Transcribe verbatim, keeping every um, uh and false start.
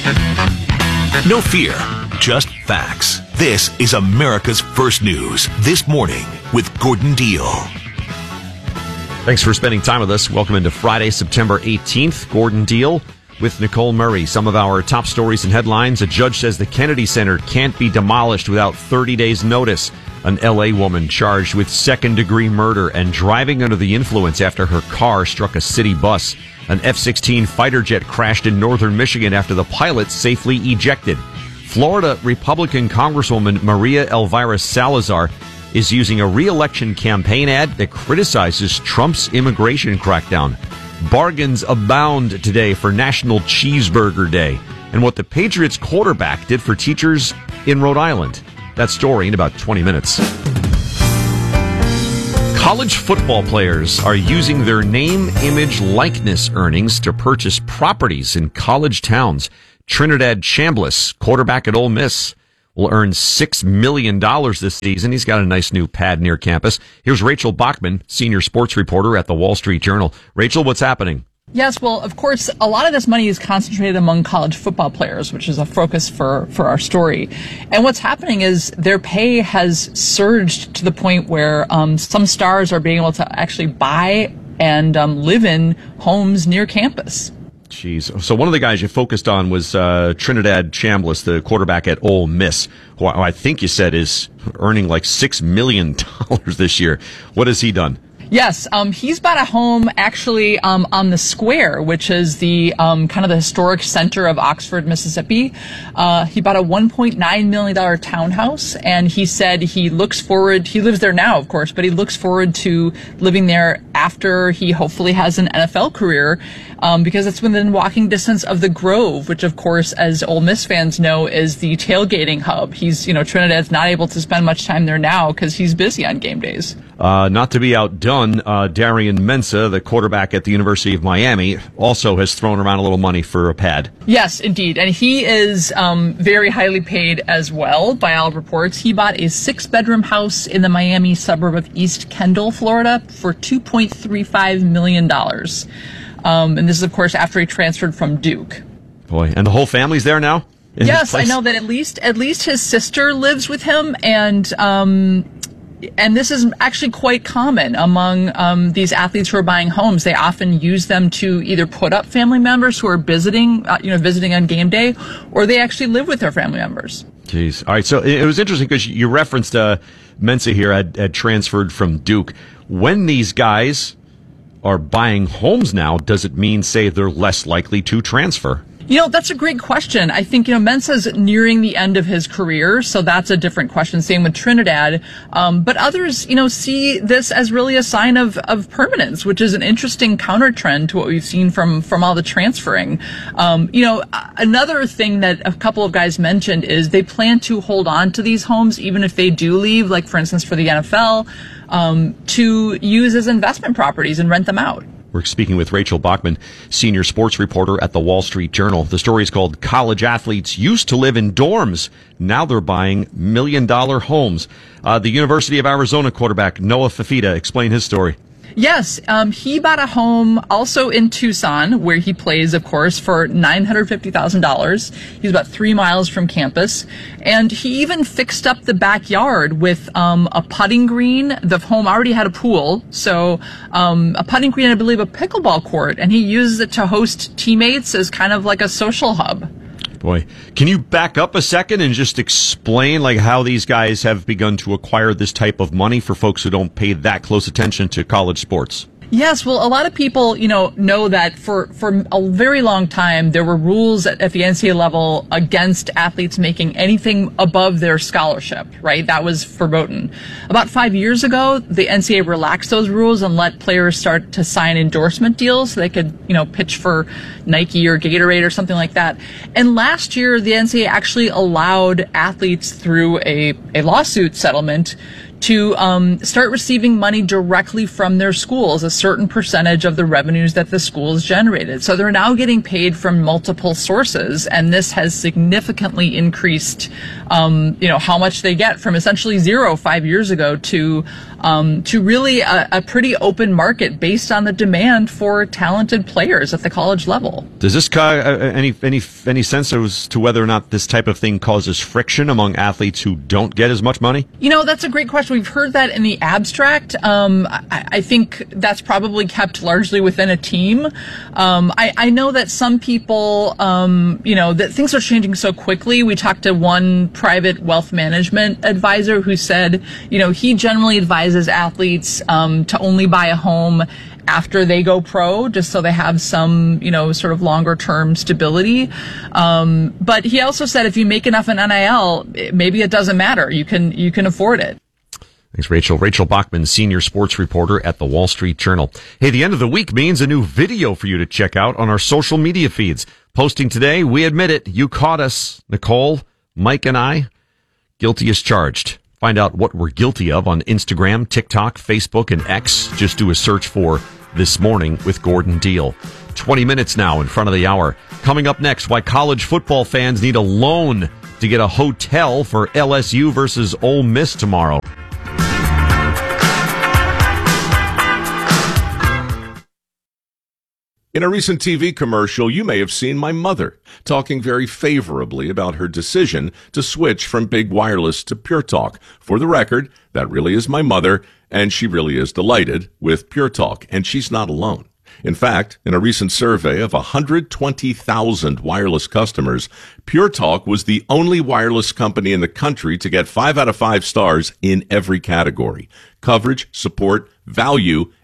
No fear, just facts. This is America's First News This Morning with Gordon Deal. Thanks for spending time with us. Welcome into Friday, September eighteenth. Gordon Deal with Nicole Murray. Some of our top stories and headlines. A judge says the Kennedy Center can't be demolished without thirty days notice. An L A woman charged with second-degree murder and driving under the influence after her car struck a city bus. An F sixteen fighter jet crashed in northern Michigan after the pilot safely ejected. Florida Republican Congresswoman Maria Elvira Salazar is using a re-election campaign ad that criticizes Trump's immigration crackdown. Bargains abound today for National Cheeseburger Day, and what the Patriots quarterback did for teachers in Rhode Island. That story in about twenty minutes. College football players are using their name, image, likeness earnings to purchase properties in college towns. Trinidad Chambliss, quarterback at Ole Miss, will earn six million dollars this season. He's got a nice new pad near campus. Here's Rachel Bachman, senior sports reporter at the Wall Street Journal. Rachel, what's happening? Yes, well, of course, a lot of this money is concentrated among college football players, which is a focus for, for our story. And what's happening is their pay has surged to the point where um, some stars are being able to actually buy and um, live in homes near campus. Jeez. So one of the guys you focused on was uh, Trinidad Chambliss, the quarterback at Ole Miss, who I think you said is earning like six million dollars this year. What has he done? Yes, um, he's bought a home actually um, on the Square, which is the um, kind of the historic center of Oxford, Mississippi. Uh, he bought a one point nine million dollars townhouse, and he said he looks forward, he lives there now, of course, but he looks forward to living there after he hopefully has an N F L career, um, because it's within walking distance of the Grove, which, of course, as Ole Miss fans know, is the tailgating hub. He's, you know, Trinidad's not able to spend much time there now because he's busy on game days. Uh, not to be outdone, uh, Darian Mensah, the quarterback at the University of Miami, also has thrown around a little money for a pad. Yes, indeed. And he is um, very highly paid as well, by all reports. He bought a six-bedroom house in the Miami suburb of East Kendall, Florida, for two point three five million dollars. Um, and this is, of course, after he transferred from Duke. Boy, and the whole family's there now? Yes, I know that at least at least his sister lives with him, and um, and this is actually quite common among um, these athletes who are buying homes. They often use them to either put up family members who are visiting, uh, you know, visiting on game day, or they actually live with their family members. Jeez. All right. So it was interesting because you referenced uh, Mensah here had, had transferred from Duke. When these guys are buying homes now, does it mean, say, they're less likely to transfer? You know, that's a great question. I think, you know, Mensah's nearing the end of his career, so that's a different question. Same with Trinidad. Um, but others, you know, see this as really a sign of, of permanence, which is an interesting counter trend to what we've seen from, from all the transferring. Um, you know, another thing that a couple of guys mentioned is they plan to hold on to these homes even if they do leave, like, for instance, for the N F L, um, to use as investment properties and rent them out. We're speaking with Rachel Bachman, senior sports reporter at the Wall Street Journal. The story is called College Athletes Used to Live in Dorms. Now they're buying million-dollar homes. Uh, the University of Arizona quarterback Noah Fifita explained his story. Yes, um, he bought a home also in Tucson, where he plays, of course, for nine hundred fifty thousand dollars. He's about three miles from campus. And he even fixed up the backyard with um, a putting green. The home already had a pool, so um, a putting green and, I believe, a pickleball court. And he uses it to host teammates as kind of like a social hub. Boy, can you back up a second and just explain like how these guys have begun to acquire this type of money for folks who don't pay that close attention to college sports? Yes, well, a lot of people, you know, know that for, for a very long time, there were rules at, at the N C double A level against athletes making anything above their scholarship, right? That was verboten. About five years ago, the N C double A relaxed those rules and let players start to sign endorsement deals so they could, you know, pitch for Nike or Gatorade or something like that. And last year, the N C double A actually allowed athletes through a, a lawsuit settlement to um, start receiving money directly from their schools, a certain percentage of the revenues that the schools generated. So they're now getting paid from multiple sources, and this has significantly increased, um, you know, how much they get from essentially zero five years ago to um, to really a, a pretty open market based on the demand for talented players at the college level. Does this cause uh, any any any sense as to whether or not this type of thing causes friction among athletes who don't get as much money? You know, that's a great question. We've heard that in the abstract. Um, I, I think that's probably kept largely within a team. Um, I, I know that some people, um, you know, that things are changing so quickly. We talked to one private wealth management advisor who said, you know, he generally advises athletes um, to only buy a home after they go pro, just so they have some, you know, sort of longer term stability. Um, but he also said if you make enough in N I L, maybe it doesn't matter. You can, you can afford it. Thanks, Rachel. Rachel Bachman, senior sports reporter at the Wall Street Journal. Hey, the end of the week means a new video for you to check out on our social media feeds. Posting today, we admit it, you caught us. Nicole, Mike, and I, guilty as charged. Find out what we're guilty of on Instagram, TikTok, Facebook, and X. Just do a search for This Morning with Gordon Deal. twenty minutes now in front of the hour. Coming up next, why college football fans need a loan to get a hotel for L S U versus Ole Miss tomorrow. In a recent T V commercial, you may have seen my mother talking very favorably about her decision to switch from big wireless to Pure Talk. For the record, that really is my mother, and she really is delighted with Pure Talk, and she's not alone. In fact, in a recent survey of one hundred twenty thousand wireless customers, Pure Talk was the only wireless company in the country to get five out of five stars in every category: coverage, support, value,